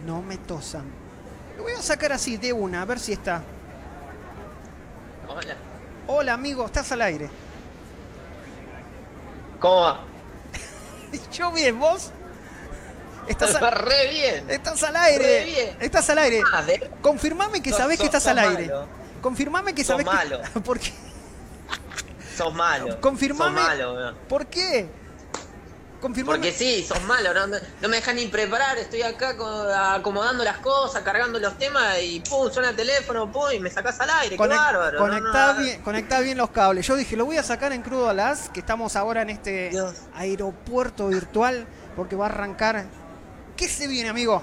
No me tosan. Lo voy a sacar así de una, a ver si está. Hola. Hola, amigo, estás al aire. ¿Cómo va? Yo bien, ¿vos? Estás, Re bien. estás al Re aire. bien. Estás al aire. Ah, de... Confirmame que sabés que estás sos al aire. malo. Confirmame que Sos sabés malo. que... ¿Por qué? Sos malo. Sos Confirmame. malo, weón. ¿Por qué? Confirmame. Porque sí, sos malo, no me dejan ni preparar, estoy acá acomodando las cosas, cargando los temas y pum, suena el teléfono, pum, y me sacás al aire, qué bárbaro. Conectá bien los cables. Yo dije, lo voy a sacar en crudo a las que estamos ahora en este Dios. aeropuerto virtual porque va a arrancar. ¿Qué se viene, amigo?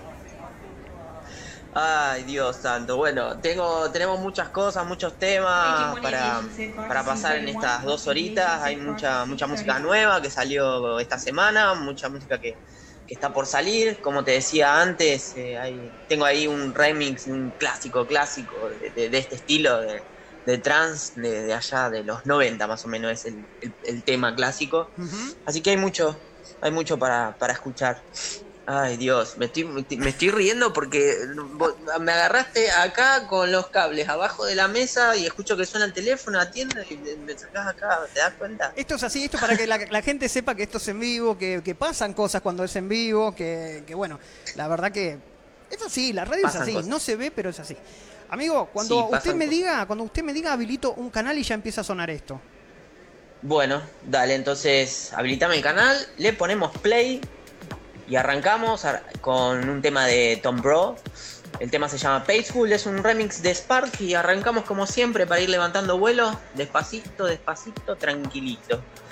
Ay, Dios santo. Bueno, tenemos muchas cosas, muchos temas para pasar en estas 2 horitas. Hay mucha música nueva que salió esta semana, mucha música que está por salir. Como te decía antes, tengo ahí un remix, un clásico de este estilo de trance de allá de los 90 más o menos es el tema clásico. Así que hay mucho para escuchar. Ay, Dios, me estoy riendo porque me agarraste acá con los cables abajo de la mesa y escucho que suena el teléfono, atiendo y me sacás acá, ¿te das cuenta? Esto es así, esto para que la gente sepa que esto es en vivo, que pasan cosas cuando es en vivo, que bueno, la verdad que es así, la radio Pasan es así, cosas. no se ve, pero es así. Amigo, cuando Sí, usted me pasan diga, habilito un canal y ya empieza a sonar esto. Bueno, dale, entonces habilitame el canal, le ponemos play y arrancamos con un tema de Tom Bro. El tema se llama Pageful, es un remix de Spark y arrancamos como siempre para ir levantando vuelo, despacito, tranquilito.